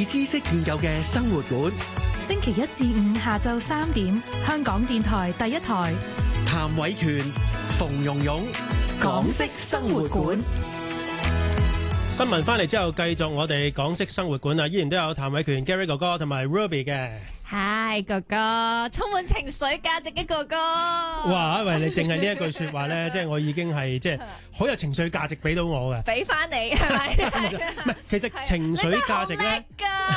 以知識建構嘅生活館， 星期一至五下晝3點，香港電台第一台。 譚偉權、馮蓉蓉，港式生活館。 新聞翻嚟之後，繼續我哋港式生活館啊，依然都有譚偉權、Gary 哥哥同埋 Ruby 嘅。 Hi 哥哥，充滿情緒價值嘅哥哥。 哇！喂，你淨係呢一句説話咧，即係我已經係即係好有情緒價值俾到我嘅。 俾翻你係咪？ 唔係，其實情緒價值咧，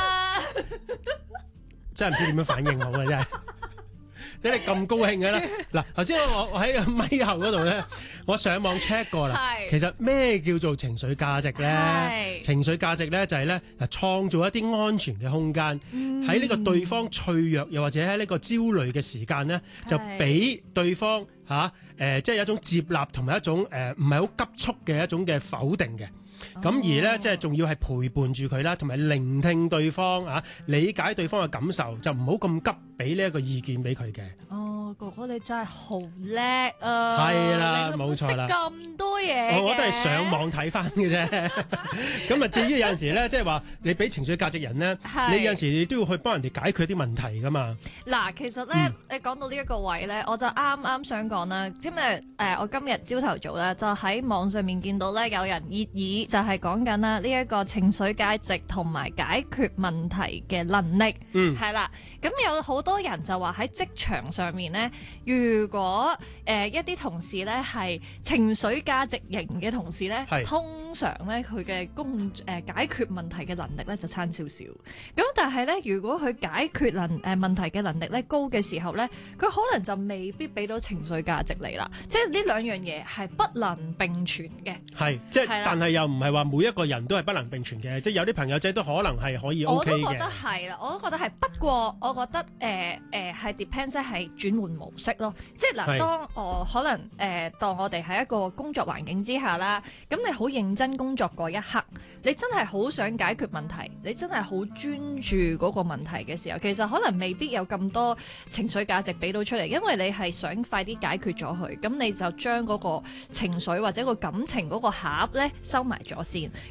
真係唔知點樣反應好嘅真係。你哋咁高興嘅咧？嗱，頭先我喺個咪後嗰度咧，我上網 check 過啦。其實咩叫做情緒價值咧？情緒價值咧就係咧嗱，創造一啲安全嘅空間，喺呢個對方脆弱又或者喺呢個焦慮嘅時間咧，就俾對方即係有一種接納同埋一種唔係好急促嘅一種嘅否定嘅。咁而咧，即係仲要係陪伴住佢啦，同埋聆聽對方理解對方嘅感受，就唔好咁急俾呢一個意見俾佢嘅。 哦，哥哥你真係好叻啊！ 係啦，冇錯啦， 識咁多嘢。 我都係上網睇翻嘅啫。咁啊，至於有陣時咧，即係話你俾情緒價值人咧，你有陣時你都要去幫人哋解決啲問題噶嘛。 嗱，其實咧，你講到呢一個位咧，我就啱啱想講啦。因為我今日朝頭早咧，就喺網上面見到咧，有人熱議就係講緊啦呢一個情緒價值同埋解決問題嘅能力。係啦。咁有好多人就話喺職場上面咧，如果一啲同事咧係情緒價值型嘅同事咧，通常咧佢嘅解決問題嘅能力咧就差少少。咁但係咧，如果佢解決問題嘅能力咧高嘅時候咧，佢可能就未必俾到情緒價值你啦。即係呢兩樣嘢係不能並存嘅。係，即係，但係又唔係話每一個人都係不能並存嘅，即係有啲朋友仔都可能係可以 OK 嘅。我都覺得係啦，我都覺得係。不過我覺得係 depends 係轉換模式咯。即係嗱，當可能當我哋喺一個工作環境之下啦，咁你好認真工作嗰一刻，你真係好想解決問題，你真係好專注嗰個問題嘅時候，其實可能未必有咁多情緒價值俾到出嚟，因為你係想快啲解決咗佢，咁你就將嗰個情緒或者個感情嗰個盒咧收埋咗先。